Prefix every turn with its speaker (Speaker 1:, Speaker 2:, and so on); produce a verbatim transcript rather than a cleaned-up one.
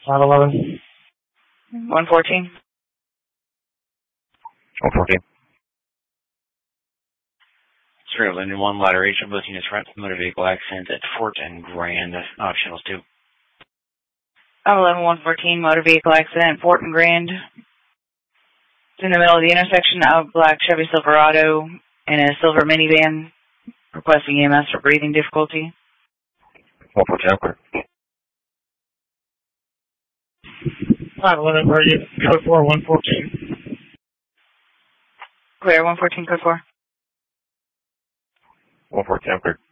Speaker 1: five eleven.
Speaker 2: one fourteen.
Speaker 3: one fourteen.
Speaker 4: Zero, Linden one, ladder H, both units front, motor vehicle accident at Fort and Grand, uh, channels two.
Speaker 2: eleven one fourteen, motor vehicle accident, Fort and Grand. It's in the middle of the intersection of black Chevy Silverado and a silver minivan, requesting E M S for breathing difficulty.
Speaker 3: one fourteen, I'm clear.
Speaker 1: five eleven, where are you? Code four, one fourteen.
Speaker 2: Clear, one fourteen, code four.
Speaker 3: one fourteen, I'm clear.